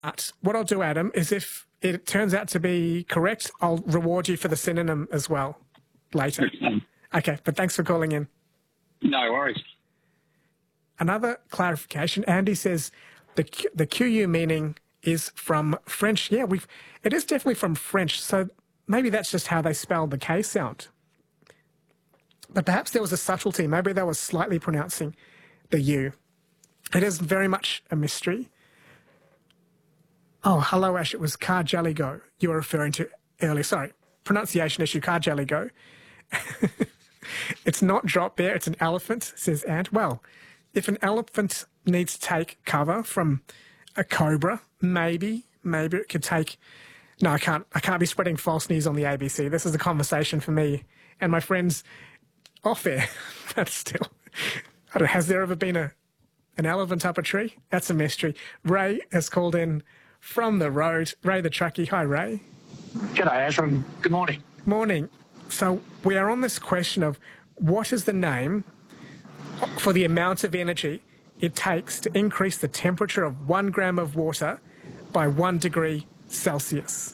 But what I'll do, Adam, is if it turns out to be correct, I'll reward you for the synonym as well later. Okay, but thanks for calling in. No worries. Another clarification, Andy says the QU meaning is from French. Yeah, it is definitely from French, so maybe that's just how they spelled the K sound. But perhaps there was a subtlety. Maybe they were slightly pronouncing the U. It is very much a mystery. Oh, hello, Ash. It was Carjaligo you were referring to earlier. Sorry, pronunciation issue, Carjaligo. It's not drop bear, it's an elephant, says Ant. Well, if an elephant needs to take cover from a cobra, maybe it could take... No, I can't be spreading false news on the ABC. This is a conversation for me and my friends off air. But still, I don't know, has there ever been an elephant up a tree? That's a mystery. Ray has called in from the road. Ray the truckie. Hi, Ray. G'day, Ashram. Good morning. Morning. So we are on this question of what is the name for the amount of energy it takes to increase the temperature of 1 gram of water by 1 degree Celsius?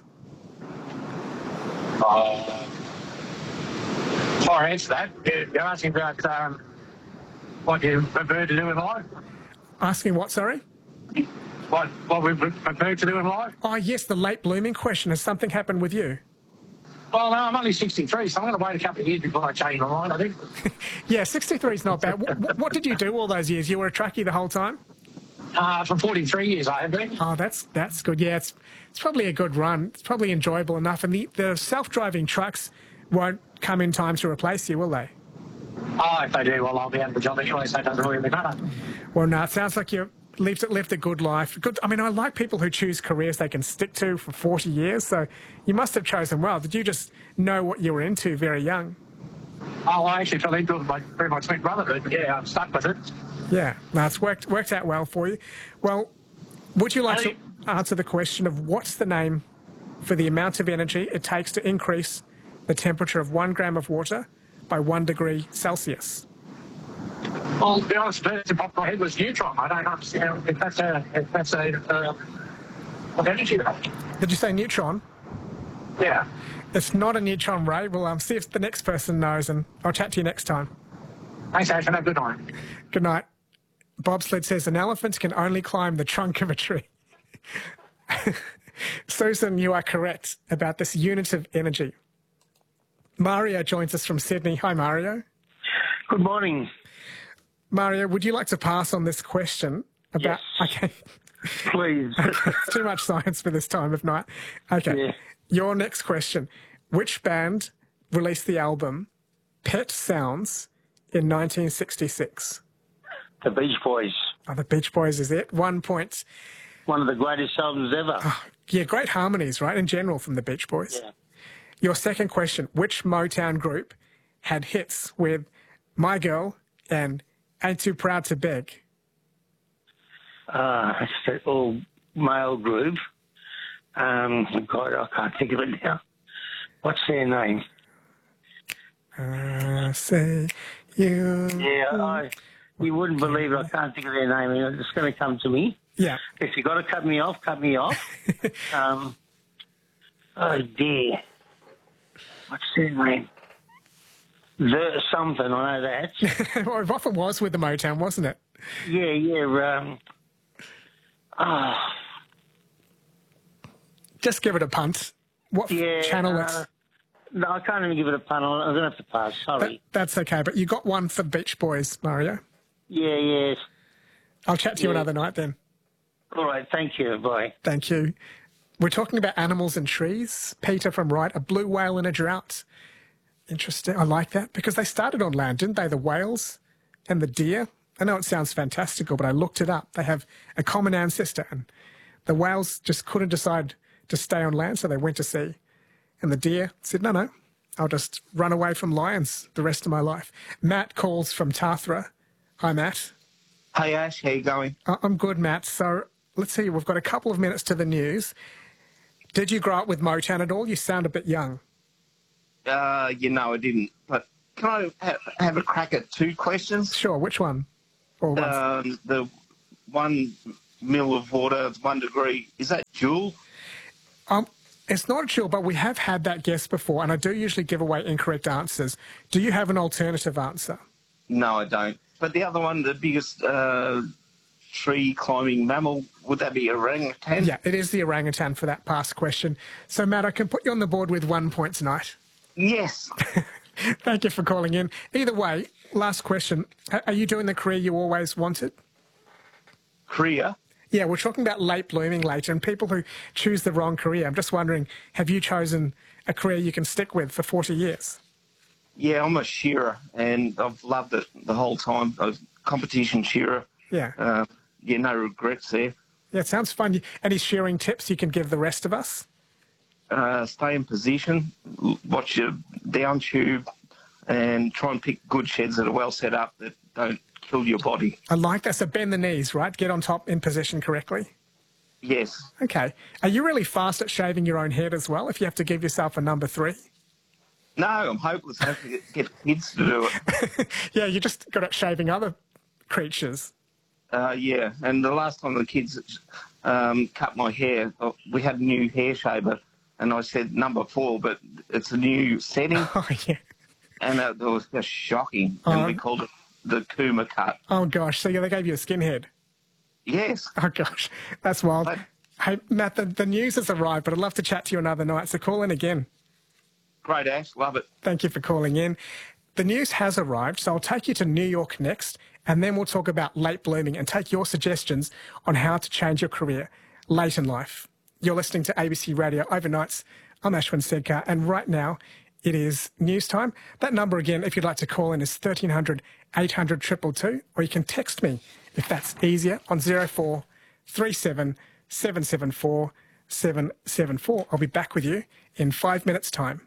Before I answer that, you're asking about what you prefer to do in life? Asking what, sorry? What we prefer to do in life? Oh, yes, the late blooming question. Has something happened with you? Well, no, I'm only 63, so I'm going to wait a couple of years before I change my mind, I think. Yeah, 63 is not bad. What did you do all those years? You were a truckie the whole time? For 43 years, I have been. Oh, that's good. Yeah, it's probably a good run. It's probably enjoyable enough. And the self-driving trucks won't come in time to replace you, will they? Oh, if they do, well, I'll be out of the job anyway, so it doesn't really matter. Well, no, it sounds like you lived a good life. Good. I mean, I like people who choose careers they can stick to for 40 years, so you must have chosen well. Did you just know what you were into very young? Oh, I actually fell into it through my twin brother, but yeah, I'm stuck with it. Yeah, no, it's worked out well for you. Well, would you like to answer the question of what's the name for the amount of energy it takes to increase the temperature of 1 gram of water by 1 degree Celsius? Well, to be honest, the first thing popped in my head was neutron. I don't understand if that's what energy though. Did you say neutron? Yeah. It's not a neutron, Ray. We'll see if the next person knows, and I'll chat to you next time. Thanks, Ash, and have a good night. Good night. Bobsled says an elephant can only climb the trunk of a tree. Susan, you are correct about this unit of energy. Mario joins us from Sydney. Hi, Mario. Good morning. Mario, would you like to pass on this question about... Yes. Okay. Please. Okay. It's too much science for this time of night. Okay. Yeah. Your next question. Which band released the album Pet Sounds in 1966? The Beach Boys. Oh, the Beach Boys is it. 1 point. One of the greatest albums ever. Oh, yeah, great harmonies, right, in general from the Beach Boys. Yeah. Your second question. Which Motown group had hits with My Girl and Ain't Too Proud to Beg? It's an all-male group. God, I can't think of it now. What's their name? Say you... Yeah, you wouldn't believe it. I can't think of their name. It's going to come to me. Yeah. If you've got to cut me off, cut me off. Oh, dear. What's their name? The something, I know that. Well, it often was with the Motown, wasn't it? Yeah. Just give it a punt. What channel it's... No, I can't even give it a punt. I'm going to have to pass. Sorry. That's okay, but you got one for Beach Boys, Mario. Yes. I'll chat to you another night then. All right, thank you. Bye. Thank you. We're talking about animals and trees. Peter from Wright, a blue whale in a drought. Interesting. I like that because they started on land, didn't they? The whales and the deer. I know it sounds fantastical, but I looked it up. They have a common ancestor, and the whales just couldn't decide to stay on land, so they went to sea. And the deer said, no, I'll just run away from lions the rest of my life. Matt calls from Tathra. Hi, Matt. Hey, Ash. How you going? I'm good, Matt. So let's see. We've got a couple of minutes to the news. Did you grow up with Motown at all? You sound a bit young. I didn't. But can I have a crack at two questions? Sure. Which one? Or one? The one mil of water, it's 1 degree. Is that joule? It's not a chill, but we have had that guess before, and I do usually give away incorrect answers. Do you have an alternative answer? No, I don't. But the other one, the biggest tree climbing mammal, would that be orangutan? Yeah, it is the orangutan for that past question. So, Matt, I can put you on the board with 1 point tonight. Yes. Thank you for calling in. Either way, last question. Are you doing the career you always wanted? Korea? Yeah, we're talking about late blooming later and people who choose the wrong career. I'm just wondering, have you chosen a career you can stick with for 40 years? Yeah, I'm a shearer, and I've loved it the whole time. I was a competition shearer. Yeah. Yeah, no regrets there. Yeah, it sounds fun. Any shearing tips you can give the rest of us? Stay in position, watch your down tube, and try and pick good sheds that are well set up that don't kill your body. I like that. So bend the knees, right? Get on top in position correctly. Yes. Okay. Are you really fast at shaving your own head as well, if you have to give yourself a number 3? No, I'm hopeless. I have to get kids to do it. Yeah, you just got at shaving other creatures. Yeah, and the last time the kids cut my hair, we had a new hair shaver, and I said number 4, but it's a new setting, Oh, yeah. and it was just shocking, and we called it the Kuma cut. Oh, gosh. So yeah, they gave you a skinhead. Yes. Oh, gosh. That's wild. But- Hey, Matt, the news has arrived, but I'd love to chat to you another night, so call in again. Great, Ash. Love it. Thank you for calling in. The news has arrived, so I'll take you to New York next, and then we'll talk about late blooming and take your suggestions on how to change your career late in life. You're listening to ABC Radio Overnights. I'm Ashwin Sedkar, and right now it is news time. That number again, if you'd like to call in, is 1300 800 222, or you can text me if that's easier on 0437 774 774. I'll be back with you in 5 minutes' time.